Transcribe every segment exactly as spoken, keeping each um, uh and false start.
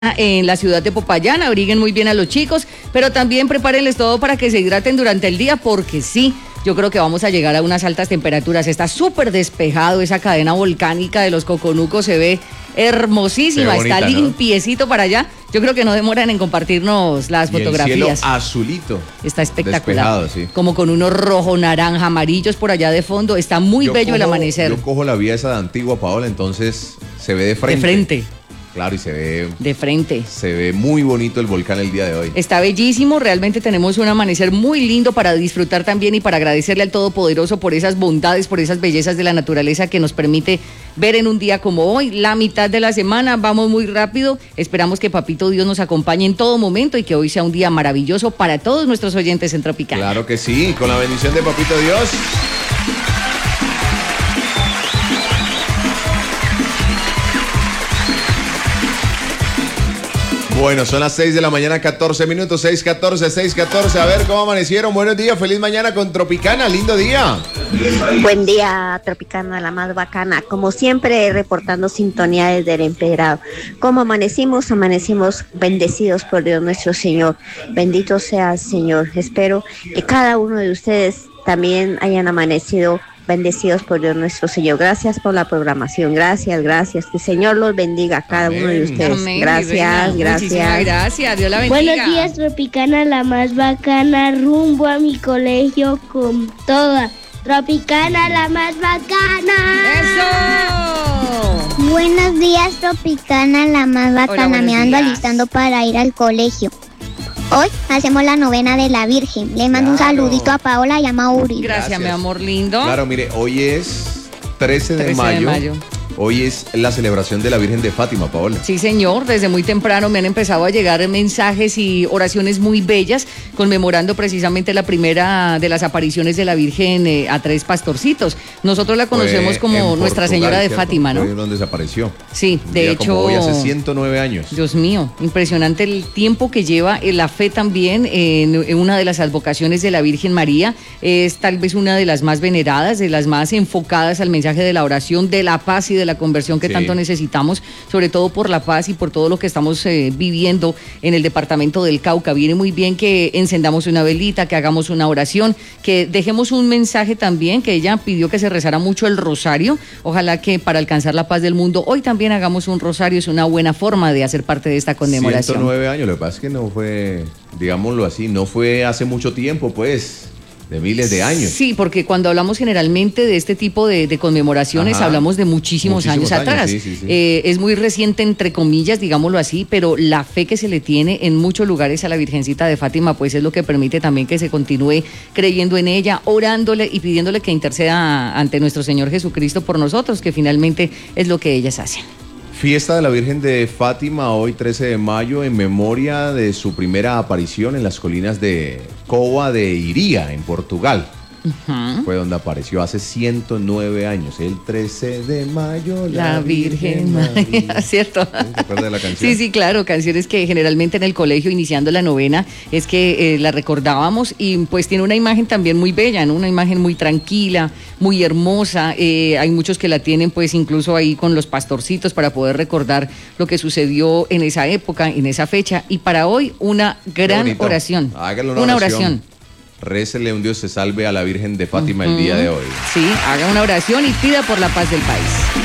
en la ciudad de Popayán, abriguen muy bien a los chicos, pero también prepárenles todo para que se hidraten durante el día, porque sí, yo creo que vamos a llegar a unas altas temperaturas. Está súper despejado, esa cadena volcánica de los Coconucos se ve hermosísima, bonita, está limpiecito, ¿no? Para allá. Yo creo que no demoran en compartirnos las y fotografías. El cielo azulito. Está espectacular. Despejado, sí. Como con unos rojo, naranja, amarillos por allá de fondo. Está muy yo bello cojo, el amanecer. Yo cojo la vía esa de Antigua, Paola, entonces se ve de frente. De frente. Claro, y se ve... De frente. Se ve muy bonito el volcán el día de hoy. Está bellísimo, realmente tenemos un amanecer muy lindo para disfrutar también y para agradecerle al Todopoderoso por esas bondades, por esas bellezas de la naturaleza que nos permite ver en un día como hoy, la mitad de la semana. Vamos muy rápido, esperamos que Papito Dios nos acompañe en todo momento y que hoy sea un día maravilloso para todos nuestros oyentes en Tropical. Claro que sí, con la bendición de Papito Dios. Bueno, son las seis de la mañana, catorce minutos, seis catorce, seis catorce. A ver cómo amanecieron. Buenos días, feliz mañana con Tropicana, lindo día. Buen día, Tropicana, la más bacana. Como siempre, reportando sintonía desde el Empedrado. ¿Cómo amanecimos? Amanecimos bendecidos por Dios nuestro Señor. Bendito sea el Señor. Espero que cada uno de ustedes también hayan amanecido bendecidos por Dios nuestro Señor. Gracias por la programación, gracias, gracias. Que el Señor los bendiga a cada Amén. Uno de ustedes. Amén, gracias, gracias. Muchísimas gracias, Dios la bendiga. Buenos días, Tropicana, la más bacana, rumbo a mi colegio con toda. Tropicana, la más bacana. ¡Eso! Buenos días, Tropicana, la más bacana. Hola, me ando días. alistando para ir al colegio. Hoy hacemos la novena de la Virgen. Le mando claro. un saludito a Paola y a Mauri. Gracias, Gracias, mi amor lindo. Claro, mire, hoy es trece de mayo. Hoy es la celebración de la Virgen de Fátima, Paola. Sí, señor, desde muy temprano me han empezado a llegar mensajes y oraciones muy bellas conmemorando precisamente la primera de las apariciones de la Virgen eh, a tres pastorcitos. Nosotros la conocemos Fue como Nuestra Portugal, Señora de ¿cierto? Fátima, ¿no? Fue donde desapareció. Sí, Un de día hecho. Como hoy hace ciento nueve años. Dios mío, impresionante el tiempo que lleva, eh, la fe también en, en una de las advocaciones de la Virgen María. Es tal vez una de las más veneradas, de las más enfocadas al mensaje de la oración, de la paz y de la conversión que sí. tanto necesitamos, sobre todo por la paz y por todo lo que estamos eh, viviendo en el departamento del Cauca. Viene muy bien que encendamos una velita, que hagamos una oración, que dejemos un mensaje también, que ella pidió que se rezara mucho el rosario. Ojalá que para alcanzar la paz del mundo, hoy también hagamos un rosario. Es una buena forma de hacer parte de esta conmemoración. ciento nueve años, lo que pasa es que no fue, digámoslo así, no fue hace mucho tiempo, pues. De miles de años. Sí, porque cuando hablamos generalmente de este tipo de, de conmemoraciones, Ajá. hablamos de muchísimos, muchísimos años, años atrás. Sí, sí, sí. Eh, es muy reciente, entre comillas, digámoslo así, pero la fe que se le tiene en muchos lugares a la Virgencita de Fátima, pues es lo que permite también que se continúe creyendo en ella, orándole y pidiéndole que interceda ante nuestro Señor Jesucristo por nosotros, que finalmente es lo que ellas hacen. Fiesta de la Virgen de Fátima, hoy trece de mayo, en memoria de su primera aparición en las colinas de Cova de Iría, en Portugal. Uh-huh. Fue donde apareció hace ciento nueve años, el trece de mayo. La, la Virgen, Virgen María, ¿cierto? ¿Te acuerdas de la canción? Sí, sí, claro, canciones que generalmente en el colegio, iniciando la novena, es que eh, la recordábamos y pues tiene una imagen también muy bella, ¿no? Una imagen muy tranquila, muy hermosa. Eh, hay muchos que la tienen pues incluso ahí con los pastorcitos para poder recordar lo que sucedió en esa época, en esa fecha. Y para hoy, una gran oración. Hágale una, una oración. oración. Récele un Dios se salve a la Virgen de Fátima uh-huh. el día de hoy. Sí, haga una oración y pida por la paz del país.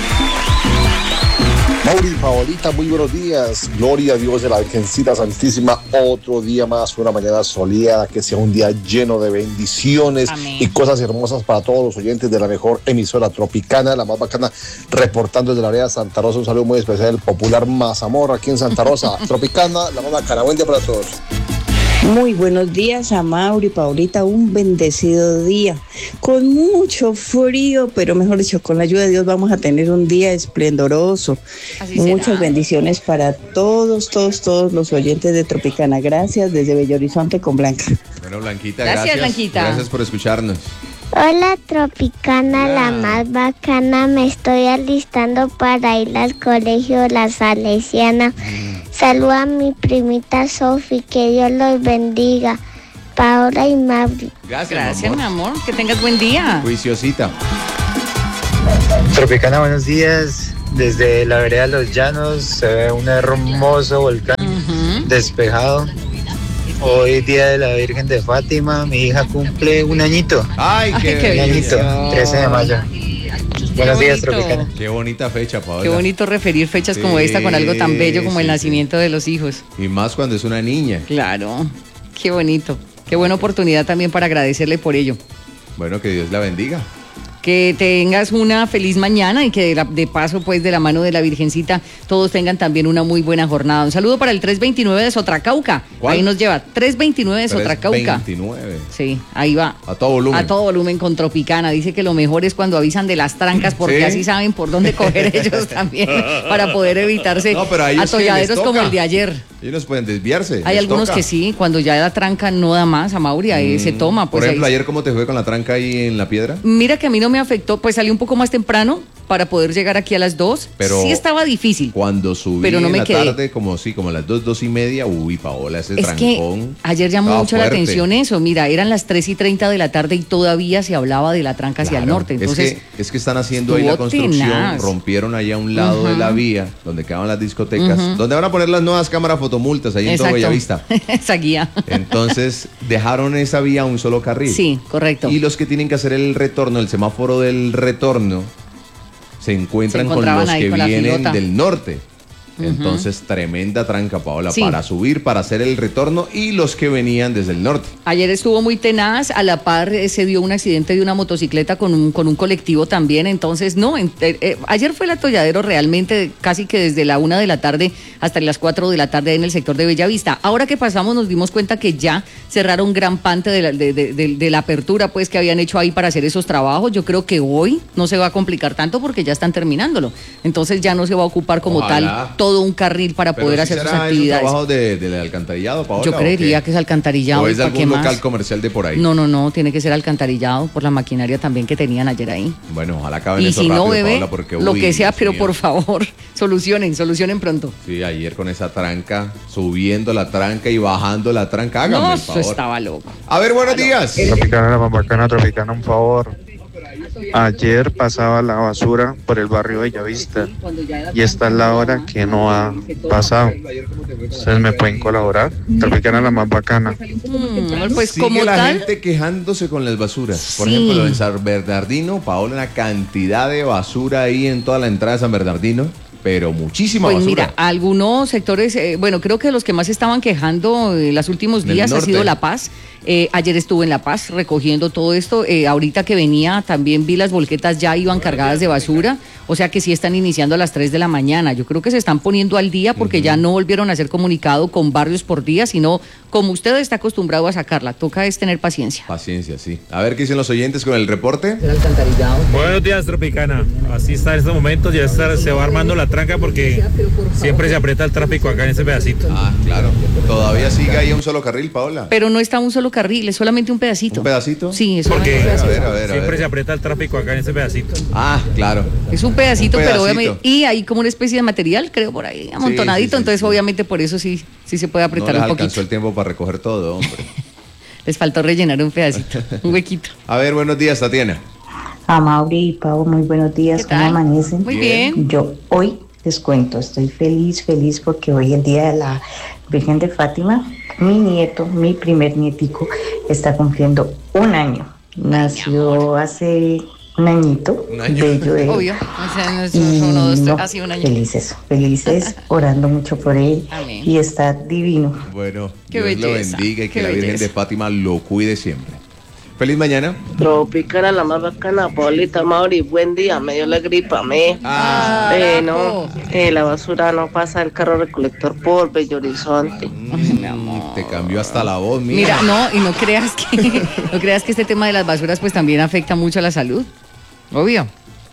Mauri, Paolita, muy buenos días. Gloria a Dios de la Virgencita Santísima. Otro día más, una mañana soleada, que sea un día lleno de bendiciones Amén. Y cosas hermosas para todos los oyentes de la mejor emisora tropicana, la más bacana, reportando desde la área de Santa Rosa. Un saludo muy especial del popular Mazamorra aquí en Santa Rosa. Tropicana, la más bacana. Buen día para todos. Muy buenos días a Mauri, Paulita, un bendecido día, con mucho frío, pero mejor dicho, con la ayuda de Dios vamos a tener un día esplendoroso. Así Muchas será. Bendiciones para todos, todos, todos los oyentes de Tropicana. Gracias desde Bello Horizonte con Blanca. Bueno, Blanquita, gracias. Gracias, Blanquita. Gracias por escucharnos. Hola, Tropicana, Hola. La más bacana. Me estoy alistando para ir al colegio La Salesiana. Mm. Saluda a mi primita Sofi, que Dios los bendiga. Paola y Mauri. Gracias, Gracias, mi amor. mi amor. Que tengas buen día. Juiciosita. Tropicana, buenos días. desde la vereda de Los Llanos se ve un hermoso volcán uh-huh. despejado. Hoy día de la Virgen de Fátima, mi hija cumple un añito. Ay, qué, qué un añito, trece de mayo. Qué Buenos bonito. días, Tropicana. Qué bonita fecha, Paola. Qué bonito referir fechas sí, como esta con algo tan bello como sí, el nacimiento sí. de los hijos. Y más cuando es una niña. Claro, qué bonito. Qué buena oportunidad también para agradecerle por ello. Bueno, que Dios la bendiga. Que tengas una feliz mañana y que de, la, de paso, pues, de la mano de la Virgencita, todos tengan también una muy buena jornada. Un saludo para el tres veintinueve de Sotracauca. ¿Cuál? Ahí nos lleva, tres veintinueve de Sotracauca. tres veintinueve. Sí, ahí va. A todo volumen. A todo volumen con Tropicana. Dice que lo mejor es cuando avisan de las trancas porque ¿Sí? así saben por dónde coger ellos también para poder evitarse no, pero ahí atolladeros como el de ayer. Ellos no pueden desviarse. Hay algunos toca. que sí, cuando ya la tranca no da más, a Mauri, ahí mm, se toma. Pues por ejemplo, ahí... ayer, ¿cómo te fue con la tranca ahí en la piedra? Mira que a mí no me afectó, pues salí un poco más temprano para poder llegar aquí a las dos. Pero sí estaba difícil. Cuando subí pero no en me la quedé. tarde, como sí, como a las dos, dos y media, uy, Paola, ese es trancón. Que ayer llamó mucho fuerte. la atención eso. Mira, eran las tres y treinta de la tarde y todavía se hablaba de la tranca hacia claro, el norte. Entonces, es que, es que están haciendo ahí la construcción, tenaz. rompieron ahí a un lado uh-huh. de la vía, donde quedaban las discotecas, uh-huh. donde van a poner las nuevas cámaras fotomultas, ahí en todo Bellavista. Esa guía. Entonces, dejaron esa vía a un solo carril. Sí, correcto. Y los que tienen que hacer el retorno, el semáforo del retorno, se encuentran se con los que con vienen del norte. Uh-huh. Entonces, tremenda tranca, Paola, sí. para subir, para hacer el retorno y los que venían desde el norte. Ayer estuvo muy tenaz, a la par eh, se dio un accidente de una motocicleta con un, con un colectivo también, entonces no, eh, eh, ayer fue el atolladero realmente casi que desde la una de la tarde hasta las cuatro de la tarde en el sector de Bellavista. Ahora que pasamos nos dimos cuenta que ya cerraron gran parte de la, de, de, de, de la apertura pues que habían hecho ahí para hacer esos trabajos. Yo creo que hoy no se va a complicar tanto porque ya están terminándolo, entonces ya no se va a ocupar como Ojalá. tal todo un carril para Pero poder si hacer sus será actividades. ¿Es un trabajo de, del alcantarillado, Paola? Yo creería que es alcantarillado. ¿O es de ¿para algún qué local más? comercial de por ahí? No, no, no, tiene que ser alcantarillado por la maquinaria también que tenían ayer ahí. Bueno, ojalá acaben y eso si rápido, no, bebé, Paola, porque, lo uy, que sea, Dios pero mío. por favor, solucionen, solucionen pronto. Sí, ayer con esa tranca, subiendo la tranca y bajando la tranca, háganme No, el favor. eso estaba loco. A ver, buenos días. Tropicana, la más bacana, Tropicana, un favor. Ayer pasaba la basura por el barrio Bellavista y esta es la hora que no ha pasado. ¿Ustedes me pueden colaborar? Tropicana, la más bacana. Mm, pues Sigue como la tal, gente quejándose con las basuras. Por Sí. ejemplo, en San Bernardino, Paola, una cantidad de basura ahí en toda la entrada de San Bernardino, pero muchísima pues basura. mira, algunos sectores, eh, bueno, creo que los que más estaban quejando en los últimos Del días ha norte. sido La Paz. Eh, ayer estuve en La Paz recogiendo todo esto. Eh, ahorita que venía también vi las volquetas ya iban cargadas de basura. O sea que sí están iniciando a las tres de la mañana. Yo creo que se están poniendo al día porque uh-huh. ya no volvieron a hacer comunicado con barrios por día, sino como usted está acostumbrado a sacarla. Toca es tener paciencia. Paciencia, sí. A ver qué dicen los oyentes con el reporte. Buenos días, Tropicana. Así está en estos momentos, ya está, se va armando la tranca porque siempre se aprieta el tráfico acá en ese pedacito. Ah, claro. Todavía sigue ahí un solo carril, Paola. Pero no está un solo carril, es solamente un pedacito. ¿Un pedacito? Sí, es porque solamente un pedacito. A ver, a ver, a siempre ver. se aprieta el tráfico acá en ese pedacito. Ah, claro. Es un pedacito, Un pero pedacito. obviamente, y hay como una especie de material, creo, por ahí, amontonadito, sí, sí, entonces sí. obviamente por eso sí, sí se puede No apretar les un alcanzó poquito. el tiempo para recoger todo, hombre. Les faltó rellenar un pedacito, un huequito. A ver, buenos días, Tatiana. A Mauri y Pau, muy buenos días, ¿Qué ¿cómo tal? amanecen? Muy bien. Yo hoy les cuento, estoy feliz, feliz porque hoy es el día de la Virgen de Fátima. Mi nieto, mi primer nietico, está cumpliendo un año. Nació hace un añito, Un año. bello de él. Obvio, o sea, no es Y uno, dos, tres, no, así un año. felices, felices, orando mucho por él. Amén. Y está divino. Bueno, Qué Dios lo belleza, bendiga y que qué la Virgen belleza. de Fátima lo cuide siempre. Feliz mañana. Tropicana, la más bacana, Paulita, Mauri, buen día, me dio la gripa, me. Ah, Eh, no, eh, la basura no pasa el carro recolector por Bello Horizonte. mm, te cambió hasta la voz, mira. Mira, no, y no creas que, no creas que este tema de las basuras pues también afecta mucho a la salud. Obvio.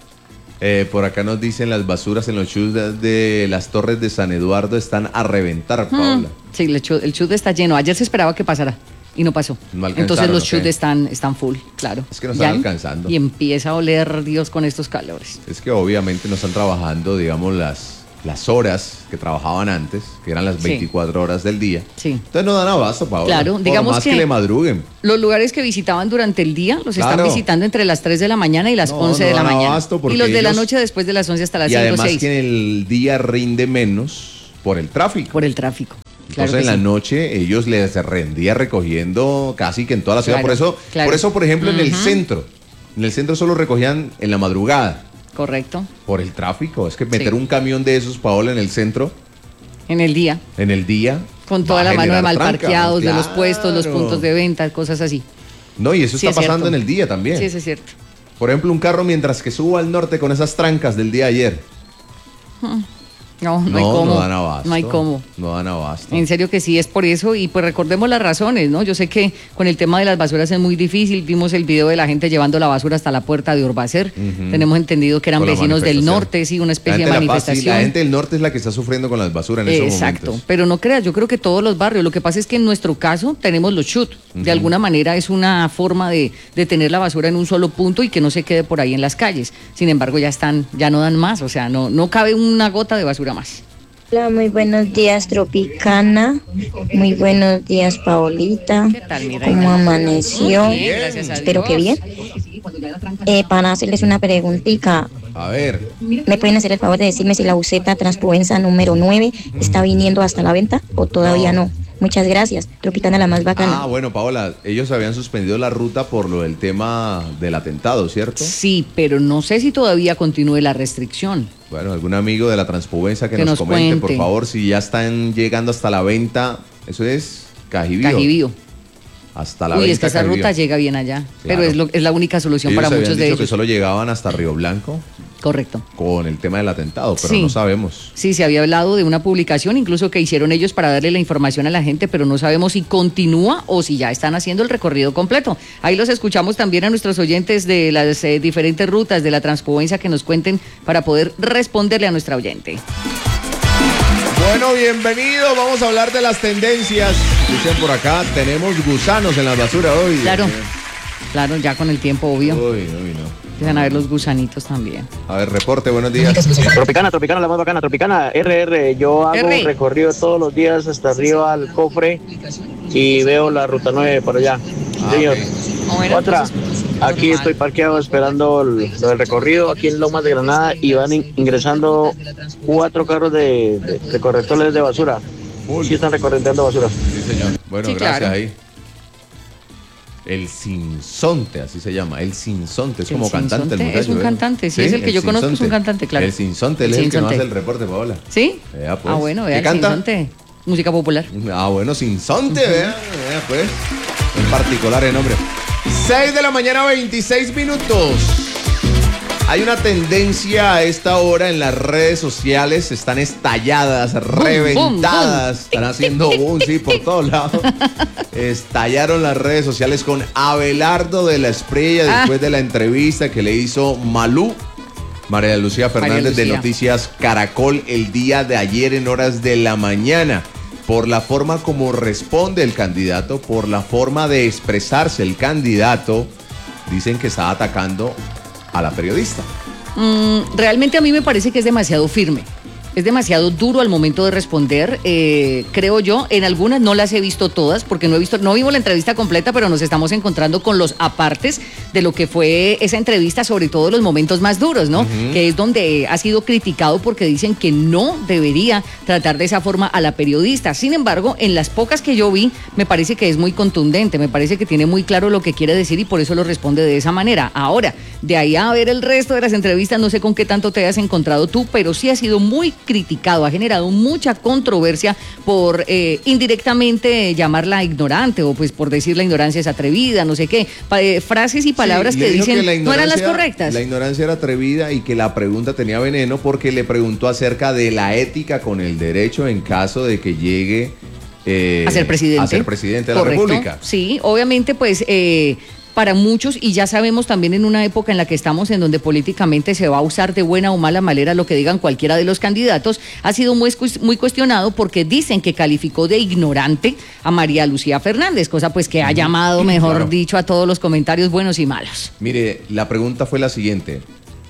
Eh, por acá nos dicen las basuras en los chus de, de las torres de San Eduardo están a reventar, Paola. Mm, sí, el chud, el chud está lleno. Ayer se esperaba que pasara y no pasó. No alcanzaron, Entonces los ¿o chud qué? están, están full, claro. Es que no Ya están em- alcanzando. Y empieza a oler Dios con estos calores. Es que obviamente no están trabajando, digamos, las las horas que trabajaban antes, que eran las veinticuatro sí. horas del día. Sí. Entonces no dan abasto, Paola. Claro, digamos por más que, que le madruguen. Los lugares que visitaban durante el día los Claro. están visitando entre las tres de la mañana y las No, once no de la dan mañana. abasto porque Y los de la ellos- noche después de las once hasta las Y cinco o además seis. que en el día rinde menos por el tráfico. Por el tráfico. Entonces Claro que en la sí. noche ellos les rendía recogiendo casi que en toda la ciudad. Claro, por eso, claro. por eso, por ejemplo, en el Ujú. centro, en el centro solo recogían en la madrugada. Correcto. Por el tráfico. Es que meter Sí. un camión de esos, Paola, en el centro, En el día. en el día. Con toda va a la mano de generar mal tranca. parqueados, de los Claro. puestos, los puntos de venta, cosas así. No, y eso Sí, está es pasando cierto. en el día también. Sí, eso es cierto. Por ejemplo, un carro mientras que suba al norte con esas trancas del día de ayer. No, no, No, hay cómo. no dan abasto. No hay cómo. No dan abasto. En serio que sí, es por eso. Y pues recordemos las razones, ¿no? Yo sé que con el tema de las basuras es muy difícil. Vimos el video de la gente llevando la basura hasta la puerta de Urbacer. Ujú. Tenemos entendido que eran Con la vecinos del manifestación. norte, sí, una especie de La gente de La Paz, sí, manifestación. la gente del norte es la que está sufriendo con las basuras en esos Exacto, momentos. pero no creas, yo creo que todos los barrios, lo que pasa es que en nuestro caso tenemos los chut, de Ujú. alguna manera es una forma de, de tener la basura en un solo punto y que no se quede por ahí en las calles, sin embargo ya están, ya no dan más, o sea, no, no cabe una gota de basura más. Hola, muy buenos días, Tropicana. Muy buenos días, Paolita. ¿Qué tal, mi ¿Cómo reina? amaneció? Muy bien, gracias a Espero que Dios. bien. Eh, para hacerles una preguntita, A ver, ¿me pueden hacer el favor de decirme si la buceta Transpubenza número nueve está viniendo hasta la venta o todavía no? Muchas gracias. Tropicana la más bacana. ah, bueno, Paola, ellos habían suspendido la ruta por lo del tema del atentado, ¿cierto? Sí, pero no sé si todavía continúe la restricción. Bueno, algún amigo de la Transpubenza que, Que nos, nos comente, por cuente. favor, si ya están llegando hasta la venta. Eso es Cajibío. Cajibío. Hasta la Uy, venta. es que esa Cajibío. ruta llega bien allá, pero Claro. es, lo- es la única solución Ellos para habían muchos de dicho ellos. que solo llegaban hasta Río Blanco Correcto. con el tema del atentado, pero Sí. no sabemos. Sí, se había hablado de una publicación incluso que hicieron ellos para darle la información a la gente, pero no sabemos si continúa o si ya están haciendo el recorrido completo. Ahí los escuchamos también a nuestros oyentes de las eh, diferentes rutas de la Transpubenza que nos cuenten para poder responderle a nuestra oyente. Bueno, bienvenido. Vamos a hablar de las tendencias. Dicen por acá, tenemos gusanos en la basura hoy. Claro, claro, ya con el tiempo, obvio. Uy, uy, no. Empiezan a ver los gusanitos también. A ver, reporte, buenos días. Tropicana, Tropicana, la más bacana, Tropicana, R R, yo hago R. un recorrido todos los días hasta arriba al cofre y veo la ruta nueve por allá. Ah, Señor. ok. Bueno, Otra, entonces, aquí normal. estoy parqueado esperando el, lo del recorrido aquí en Lomas de Granada y van in- ingresando cuatro carros de, de, de correctores de basura. Uy. Sí están recorriendo basura. Sí, señor. Bueno, Sí, gracias claro. ahí. El Sinsonte, así se llama. El Sinsonte, es El como cantante el Sinsonte muchacho. es un ¿eh? cantante, sí, es el que yo conozco, es un cantante, claro. El Sinsonte, él El es el que nos Sinsonte. hace el reporte, Paola. ¿Sí? Vea, pues. Ah, bueno, ¿Qué vea el canta? Sinsonte. Música popular. Ah, bueno, Sinsonte, vea, vea, pues. En particular el nombre. seis de la mañana, veintiséis minutos. Hay una tendencia a esta hora en las redes sociales, están estalladas, reventadas, están haciendo boom, sí, por todos lados. Estallaron las redes sociales con Abelardo de la Espriella Ah. después de la entrevista que le hizo Malú, María Lucía Fernández de Lucía. Noticias Caracol el día de ayer en horas de la mañana. Por la forma como responde el candidato, por la forma de expresarse el candidato, dicen que está atacando a la periodista. Mm, realmente a mí me parece que es demasiado firme. Es demasiado duro al momento de responder, eh, creo yo. En algunas no las he visto todas, porque no he visto, no vimos la entrevista completa, pero nos estamos encontrando con los apartes de lo que fue esa entrevista, sobre todo los momentos más duros, ¿no? Ujú. Que es donde ha sido criticado porque dicen que no debería tratar de esa forma a la periodista. Sin embargo, en las pocas que yo vi, me parece que es muy contundente, me parece que tiene muy claro lo que quiere decir y por eso lo responde de esa manera. Ahora, de ahí a ver el resto de las entrevistas, no sé con qué tanto te has encontrado tú, pero sí ha sido muy criticado, ha generado mucha controversia por eh, indirectamente llamarla ignorante o pues por decir la ignorancia es atrevida, no sé qué, pa- eh, frases y palabras Sí, que le dijo dicen la no eran las ignorancia- correctas. La ignorancia era atrevida y que la pregunta tenía veneno porque le preguntó acerca de la ética con el derecho en caso de que llegue eh, a ser presidente. a ser presidente de Correcto. la República. Sí, obviamente pues eh, para muchos, y ya sabemos también en una época en la que estamos, en donde políticamente se va a usar de buena o mala manera lo que digan cualquiera de los candidatos, ha sido muy, cues- muy cuestionado porque dicen que calificó de ignorante a María Lucía Fernández, cosa pues que ha llamado, mejor claro. dicho, a todos los comentarios buenos y malos. Mire, la pregunta fue la siguiente.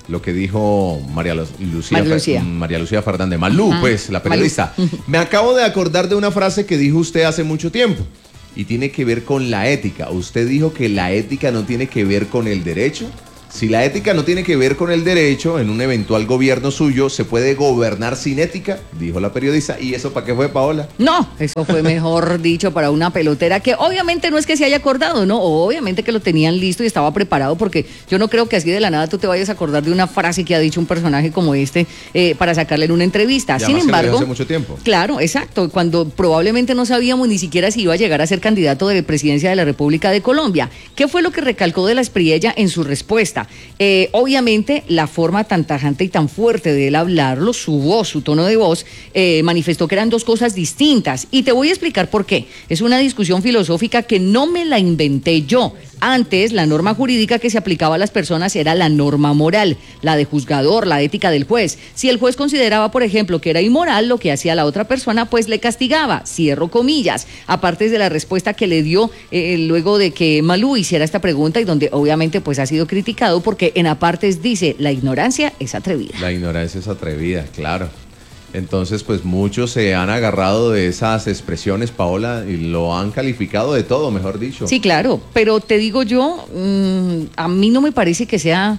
lo que dijo María Lu- Lucía, María Lucía. Fer- María Lucía Fernández. Malú, Ajá. pues, la periodista. Malú. Me acabo de acordar de una frase que dijo usted hace mucho tiempo y tiene que ver con la ética. Usted dijo que la ética no tiene que ver con el derecho. Si la ética no tiene que ver con el derecho, en un eventual gobierno suyo, ¿se puede gobernar sin ética? Dijo la periodista. ¿Y eso para qué fue, Paola? No, eso fue mejor dicho para una pelotera que obviamente no es que se haya acordado, ¿no? Obviamente que lo tenían listo y estaba preparado, porque yo no creo que así de la nada tú te vayas a acordar de una frase que ha dicho un personaje como este eh, para sacarle en una entrevista. Ya Sin más que lo dijo embargo, hace mucho tiempo. claro, exacto, cuando probablemente no sabíamos ni siquiera si iba a llegar a ser candidato de la presidencia de la República de Colombia. ¿Qué fue lo que recalcó de la Espriella en su respuesta? Eh, obviamente la forma tan tajante y tan fuerte de él hablarlo, su voz, su tono de voz, eh, manifestó que eran dos cosas distintas. Y te voy a explicar por qué. Es una discusión filosófica que no me la inventé yo. Antes, la norma jurídica que se aplicaba a las personas era la norma moral, la de juzgador, la ética del juez. Si el juez consideraba, por ejemplo, que era inmoral lo que hacía la otra persona, pues le castigaba, cierro comillas, aparte de la respuesta que le dio eh, luego de que Malú hiciera esta pregunta y donde obviamente pues ha sido criticado porque en apartes dice, la ignorancia es atrevida. La ignorancia es atrevida, claro. Entonces, pues muchos se han agarrado de esas expresiones, Paola, y lo han calificado de todo, mejor dicho. Sí, claro, pero te digo yo, mmm, a mí no me parece que sea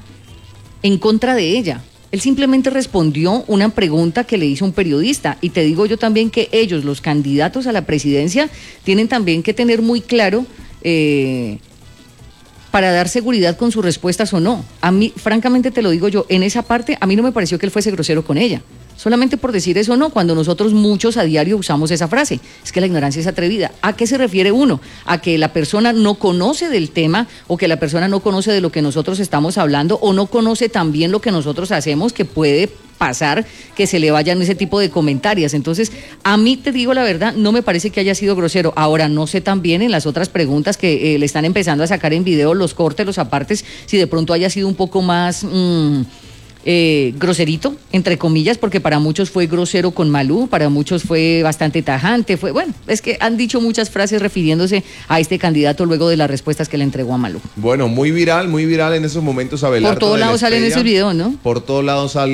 en contra de ella. Él simplemente respondió una pregunta que le hizo un periodista y te digo yo también que ellos, los candidatos a la presidencia, tienen también que tener muy claro eh, para dar seguridad con sus respuestas o no. A mí, francamente te lo digo yo, en esa parte a mí no me pareció que él fuese grosero con ella. Solamente por decir eso no, cuando nosotros muchos a diario usamos esa frase, es que la ignorancia es atrevida. ¿A qué se refiere uno? A que la persona no conoce del tema o que la persona no conoce de lo que nosotros estamos hablando o no conoce también lo que nosotros hacemos, que puede pasar que se le vayan ese tipo de comentarios. Entonces, a mí te digo la verdad, no me parece que haya sido grosero. Ahora, no sé también en las otras preguntas que eh, le están empezando a sacar en video, los cortes, los apartes, si de pronto haya sido un poco más... Mmm, Eh, groserito, entre comillas, porque para muchos fue grosero con Malú, para muchos fue bastante tajante, fue bueno, es que han dicho muchas frases refiriéndose a este candidato luego de las respuestas que le entregó a Malú. Bueno, muy viral, muy viral en esos momentos Abelardo. Por todos lados salen esos videos, ¿no? Por todos lados sale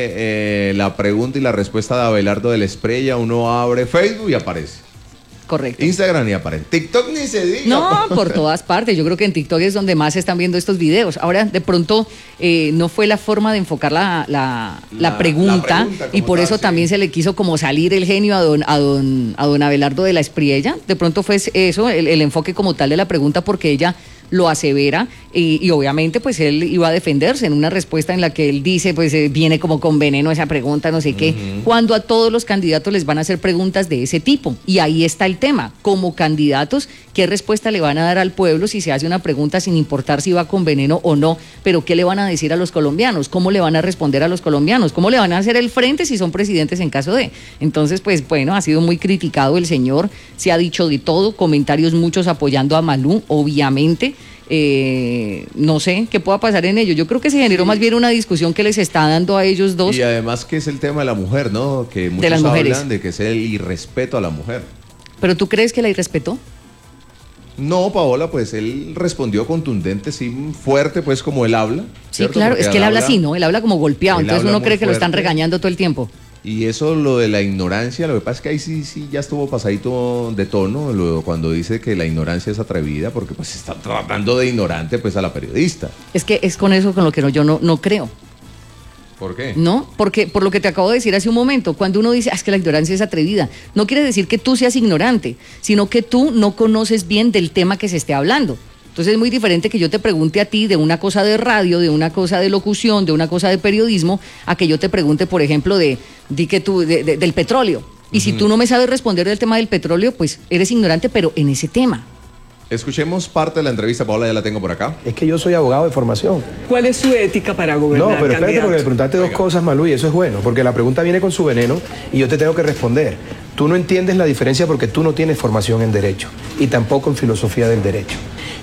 eh, la pregunta y la respuesta de Abelardo de la Espriella. Uno abre Facebook y aparece. Correcto. Instagram y aparece. TikTok ni se diga. No, por todas partes. Yo creo que en TikTok es donde más se están viendo estos videos. Ahora, de pronto, eh, no fue la forma de enfocar la, la, la, La- pregunta, la pregunta y como por tal, eso sí. también se le quiso como salir el genio a don, a don, a don Abelardo de la Espriella. De pronto fue eso, el, el enfoque como tal de la pregunta, porque ella lo asevera y, y obviamente pues él iba a defenderse en una respuesta en la que él dice pues eh, viene como con veneno esa pregunta, no sé qué, Ujú. cuando a todos los candidatos les van a hacer preguntas de ese tipo. Y ahí está el tema, como candidatos, ¿qué respuesta le van a dar al pueblo si se hace una pregunta sin importar si va con veneno o no? Pero ¿qué le van a decir a los colombianos? ¿Cómo le van a responder a los colombianos? ¿Cómo le van a hacer el frente si son presidentes en caso de? Entonces, pues bueno, ha sido muy criticado el señor, se ha dicho de todo, comentarios muchos apoyando a Malú, obviamente. Eh, no sé qué pueda pasar en ello. Yo creo que se generó más bien una discusión que les está dando a ellos dos. Y además que es el tema de la mujer, ¿no? Que muchos las mujeres. hablan de que es el irrespeto a la mujer. ¿Pero tú crees que la irrespetó? No, Paola, pues él respondió contundente, sí, fuerte, pues como él habla. Sí, ¿cierto? claro, Porque es que él habla así, ¿no? Él habla como golpeado, él entonces habla uno muy cree que lo están fuerte. regañando todo el tiempo. Y eso, lo de la ignorancia, lo que pasa es que ahí sí, sí ya estuvo pasadito de tono lo- cuando dice que la ignorancia es atrevida, porque pues está tratando de ignorante pues a la periodista. Es que es con eso con lo que no, yo no, no creo. ¿Por qué? No, porque por lo que te acabo de decir hace un momento, cuando uno dice, ah, es que la ignorancia es atrevida, no quiere decir que tú seas ignorante, sino que tú no conoces bien del tema que se esté hablando. Entonces es muy diferente que yo te pregunte a ti de una cosa de radio, de una cosa de locución, de una cosa de periodismo, a que yo te pregunte, por ejemplo, de, di que tú, de- de- del petróleo. Y si Ujú. tú no me sabes responder del tema del petróleo, pues eres ignorante, pero en ese tema. Escuchemos parte de la entrevista, Paola, ya la tengo por acá. Es que yo soy abogado de formación. ¿Cuál es su ética para No, gobernar, pero espérate candidato? porque me preguntaste dos cosas, Malú, y eso es bueno, porque la pregunta viene con su veneno y yo te tengo que responder. Tú no entiendes la diferencia porque tú no tienes formación en derecho y tampoco en filosofía del derecho.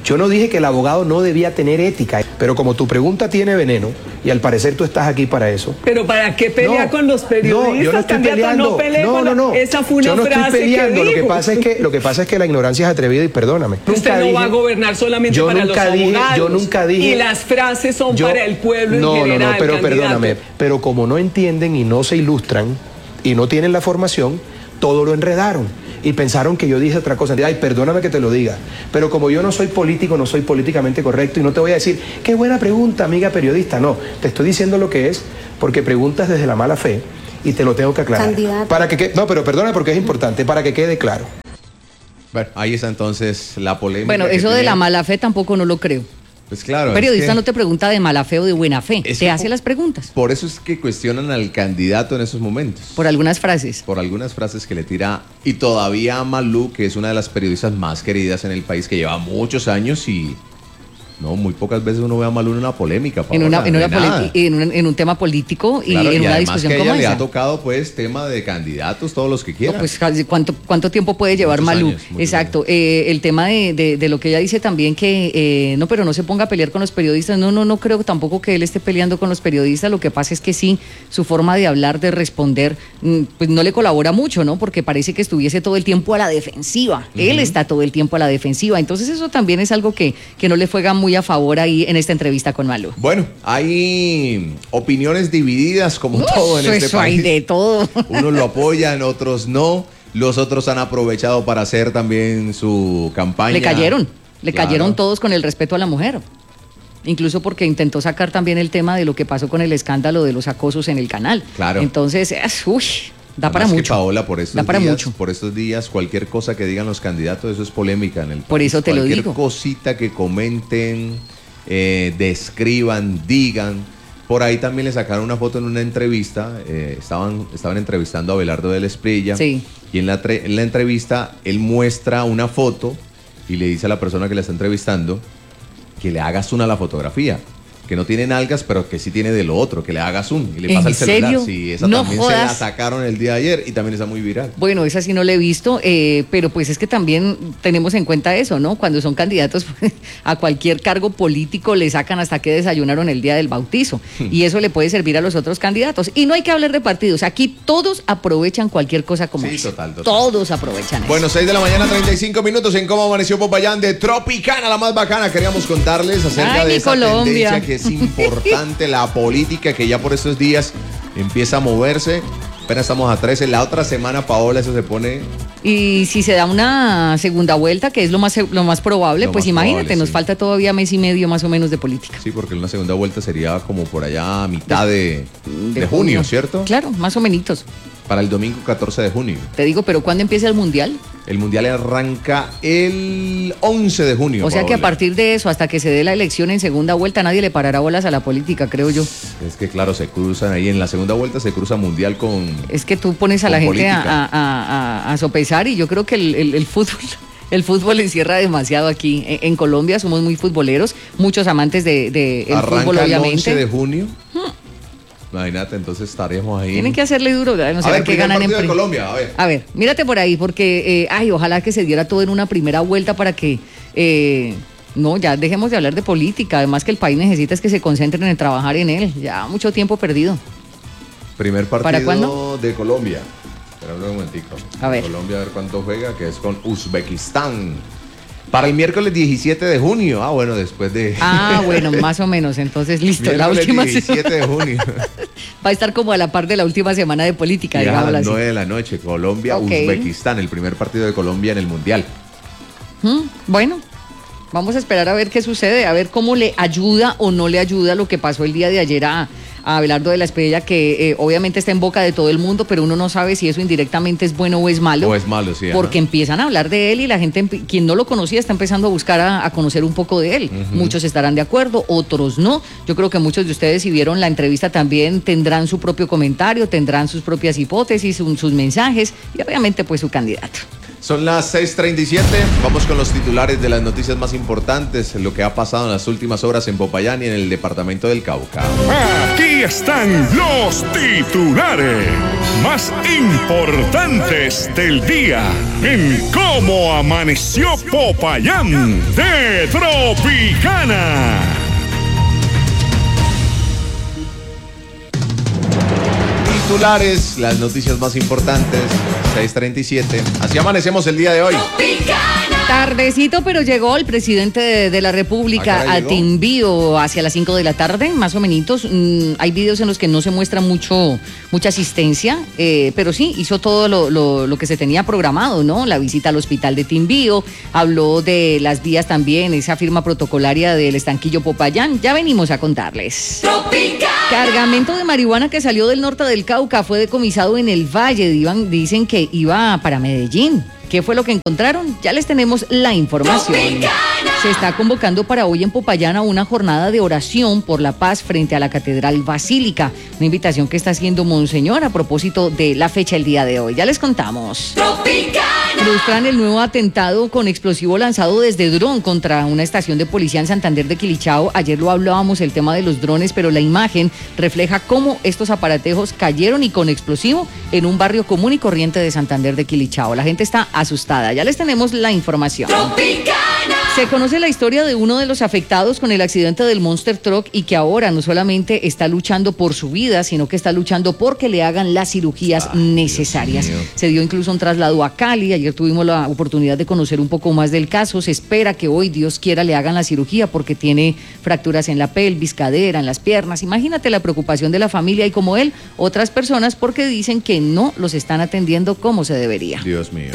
Yo no dije que el abogado no debía tener ética, pero como tu pregunta tiene veneno, y al parecer tú estás aquí para eso. ¿Pero para qué pelea No, con los periodistas? No, yo no estoy Candidato, peleando. no pelee No, con no, no. Esa fue una yo no frase estoy peleando. que Lo que dijo. pasa es que lo que pasa es que la ignorancia es atrevida y perdóname. Usted Nunca no dije- va a gobernar solamente yo para nunca los dije- abogados. yo nunca dije- Y las frases son Yo- para el pueblo no, en general. No, no, pero candidato. perdóname. Pero como no entienden y no se ilustran y no tienen la formación, todo lo enredaron. Y pensaron que yo dije otra cosa. Ay, perdóname que te lo diga. Pero como yo no soy político, no soy políticamente correcto y no te voy a decir, qué buena pregunta, amiga periodista. No, te estoy diciendo lo que es porque preguntas desde la mala fe y te lo tengo que aclarar. Candidato. Para que que- No, pero perdóname porque es importante, para que quede claro. Bueno, ahí está entonces la polémica. Bueno, que eso de tiene. la mala fe tampoco no lo creo. Pues claro. Un periodista es que no te pregunta de mala fe o de buena fe, Es te que hace po- las preguntas Por eso es que cuestionan al candidato en esos momentos. por algunas frases. Por algunas frases que le tira. Y todavía a Malú, que es una de las periodistas más queridas en el país, que lleva muchos años y... No, muy pocas veces uno ve a Malú en una polémica. En, Paola, una, en, una de nada. politi- en, un, en un tema político y Claro, en una además discusión que a como ella le esa. ha tocado pues tema de candidatos, todos los que No, quieran. pues casi, ¿cuánto, ¿cuánto tiempo puede llevar Muchos Malú? años, muchos Exacto. Eh, el tema de, de, de lo que ella dice también que eh, no, pero no se ponga a pelear con los periodistas. No, no, no creo tampoco que él esté peleando con los periodistas. Lo que pasa es que sí, su forma de hablar, de responder, mm, pues no le colabora mucho, ¿no? Porque parece que estuviese todo el tiempo a la defensiva. Él Ujú. está todo el tiempo a la defensiva. Entonces eso también es algo que, que no le juega muy a favor ahí en esta entrevista con Malú. Bueno, hay opiniones divididas como todo en Eso, este eso hay país. de todo. Unos lo apoyan, otros no. Los otros han aprovechado para hacer también su campaña. Le cayeron, le Claro. cayeron todos con el respeto a la mujer. Incluso porque intentó sacar también el tema de lo que pasó con el escándalo de los acosos en el canal. Claro. Entonces, es, uy, da Además para que, mucho. Paola, por estos Da para días, mucho. por estos días, cualquier cosa que digan los candidatos, eso es polémica en el país. Por eso te lo Cualquier digo. cosita que comenten, eh, describan, digan. Por ahí también le sacaron una foto en una entrevista. eh, estaban, estaban entrevistando a Abelardo del Esprilla. Sí. Y en la, tre- en la entrevista él muestra una foto y le dice a la persona que la está entrevistando que le haga zoom a la fotografía. Que no tiene nalgas, pero que sí tiene de lo otro, que le haga zoom. Y le ¿En pasa el celular. serio? Sí, esa No también se la jodas. sacaron el día de ayer y también está muy viral. Bueno, esa sí no la he visto, eh, pero pues es que también tenemos en cuenta eso, ¿no? Cuando son candidatos a cualquier cargo político le sacan hasta que desayunaron el día del bautizo. Y eso le puede servir a los otros candidatos. Y no hay que hablar de partidos. Aquí todos aprovechan cualquier cosa como Sí, esa. total, total. Todos aprovechan eso. Bueno, seis de la mañana, treinta y cinco minutos en Cómo Amaneció Popayán de Tropicana, la más bacana. Queríamos contarles acerca Ay, de mi esa Colombia. tendencia que es importante, la política, que ya por estos días empieza a moverse. Apenas estamos a trece. La otra semana, Paola, eso se pone... Y si se da una segunda vuelta, que es lo más, lo más probable, Lo pues más imagínate, probable, nos sí. falta todavía mes y medio más o menos de política. Sí, porque una segunda vuelta sería como por allá a mitad de, de, De junio, junio. ¿cierto? Claro, más o menos. Para el domingo catorce de junio. Te digo, pero ¿cuándo empieza el Mundial? El Mundial arranca el once de junio. O sea que a Paola. partir de eso, hasta que se dé la elección en segunda vuelta, nadie le parará bolas a la política, creo yo. Es que claro, se cruzan ahí en la segunda vuelta, se cruza Mundial con... Es que tú pones a la Con gente a, política. a- a- a sopesar y yo creo que el, el- el fútbol... El fútbol encierra demasiado aquí. En, en Colombia somos muy futboleros, muchos amantes de, de el Arranca fútbol, el obviamente. once de junio. Imagínate, entonces estaremos ahí. Tienen que hacerle duro, no a sé ver, qué primer ganan en partido de pri- Colombia, a ver. A ver, mírate por ahí, porque, eh, ay, ojalá que se diera todo en una primera vuelta para que, eh, no, ya dejemos de hablar de política. Además que el país necesita es que se concentren en trabajar en él. Ya mucho tiempo perdido. Primer partido ¿Para cuándo? de Colombia. Espera un momentico. A ver. Colombia, a ver cuánto juega, que es con Uzbekistán. Para el miércoles diecisiete de junio. Ah, bueno, después de... Ah, bueno, más o menos. Entonces, listo. La Miércoles última diecisiete de junio. va a estar como a la par de la última semana de política, Y a digámoslo las así. nueve de la noche, Colombia, Ok. Uzbekistán, el primer partido de Colombia en el Mundial. Mm, Bueno, vamos a esperar a ver qué sucede, a ver cómo le ayuda o no le ayuda lo que pasó el día de ayer a, a Abelardo de la Espriella, que eh, obviamente está en boca de todo el mundo, pero uno no sabe si eso indirectamente es bueno o es malo. O es malo, sí. ajá. Porque empiezan a hablar de él y la gente, empi- quien no lo conocía, está empezando a buscar a, a conocer un poco de él. Ujú. Muchos estarán de acuerdo, otros no. Yo creo que muchos de ustedes, si vieron la entrevista, también tendrán su propio comentario, tendrán sus propias hipótesis, un- sus mensajes y obviamente pues su candidato. Son las seis treinta y siete. Vamos con los titulares de las noticias más importantes, lo que ha pasado en las últimas horas en Popayán y en el departamento del Cauca. Aquí Aquí están los titulares más importantes del día en Cómo Amaneció Popayán de Tropicana. Titulares, las noticias más importantes, seis treinta y siete. Así amanecemos el día de hoy. Tardecito, pero llegó el presidente de, de la República Ah, a llegó. Timbío hacia las cinco de la tarde, más o menos. Mm, hay videos en los que no se muestra mucho, mucha asistencia, eh, pero sí, hizo todo lo, lo, lo que se tenía programado, ¿no? La visita al hospital de Timbío, habló de las vías también, esa firma protocolaria del estanquillo Popayán. Ya venimos a contarles. Cargamento de marihuana que salió del norte del Cauca fue decomisado en el Valle. Iban, dicen que iba para Medellín. ¿Qué fue lo que encontraron? Ya les tenemos la información. Se está convocando para hoy en Popayán a una jornada de oración por la paz frente a la Catedral Basílica. Una invitación que está haciendo Monseñor a propósito de la fecha el día de hoy. Ya les contamos. Frustran el nuevo atentado con explosivo lanzado desde dron contra una estación de policía en Santander de Quilichao. Ayer lo hablábamos, el tema de los drones, pero la imagen refleja cómo estos aparatejos cayeron y con explosivo en un barrio común y corriente de Santander de Quilichao. La gente está asustada. Ya les tenemos la información. Se conoce la historia de uno de los afectados con el accidente del Monster Truck y que ahora no solamente está luchando por su vida, sino que está luchando porque le hagan las cirugías Ay, necesarias. Se dio incluso un traslado a Cali. Ayer tuvimos la oportunidad de conocer un poco más del caso. Se espera que hoy, Dios quiera, le hagan la cirugía porque tiene fracturas en la pelvis, cadera, en las piernas. Imagínate la preocupación de la familia y como él, otras personas porque dicen que no los están atendiendo como se debería. Dios mío.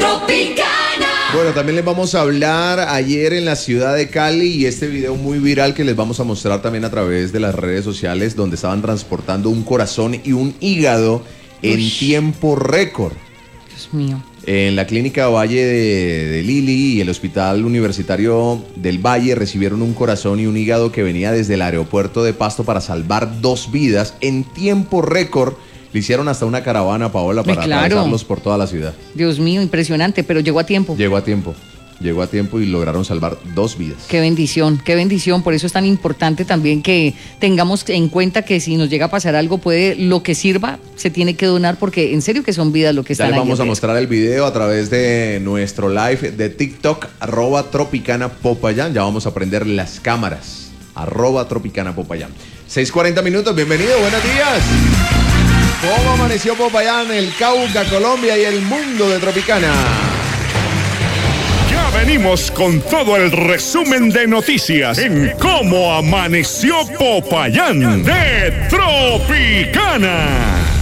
Bueno, también les vamos a hablar ayer en la ciudad de Cali y este video muy viral que les vamos a mostrar también a través de las redes sociales donde estaban transportando un corazón y un hígado en Uy. tiempo récord. Dios mío. En la clínica Valle de, de Lili y el Hospital Universitario del Valle recibieron un corazón y un hígado que venía desde el aeropuerto de Pasto para salvar dos vidas en tiempo récord. Le hicieron hasta una caravana, Paola, para claro. atravesarlos por toda la ciudad. Dios mío, impresionante, pero llegó a tiempo. Llegó a tiempo, llegó a tiempo y lograron salvar dos vidas. Qué bendición, qué bendición. Por eso es tan importante también que tengamos en cuenta que si nos llega a pasar algo, puede, lo que sirva, se tiene que donar, porque en serio que son vidas lo que están ahí. Ya les vamos a mostrar el video a través de nuestro live de TikTok, arroba Tropicana Popayán. Ya vamos a prender las cámaras, arroba Tropicana Popayán. seis cuarenta minutos, bienvenido, buenos días. ¿Cómo amaneció Popayán, el Cauca, Colombia y el mundo de Tropicana? Ya venimos con todo el resumen de noticias en Cómo Amaneció Popayán de Tropicana.